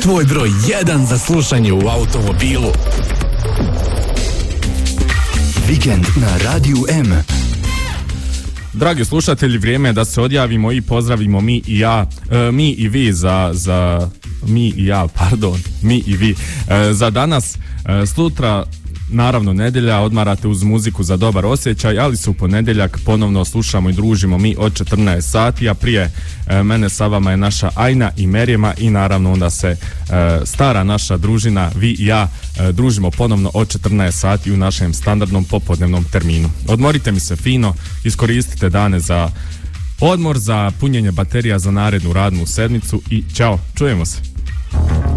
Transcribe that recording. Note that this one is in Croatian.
Tvoj broj 1 za slušanje u automobilu. Vikend na Radiju M. Dragi slušatelji, vrijeme je da se odjavimo i pozdravimo mi i vi za danas. Sutra, naravno nedjelja, odmarate uz muziku za dobar osjećaj, ali se u ponedjeljak ponovno slušamo i družimo mi od 14 sati, a prije mene sa vama je naša Ajna i Merjema i naravno onda se stara naša družina, vi i ja, družimo ponovno od 14 sati u našem standardnom popodnevnom terminu. Odmorite mi se fino, iskoristite dane za odmor, za punjenje baterija za narednu radnu sedmicu i ćao, čujemo se.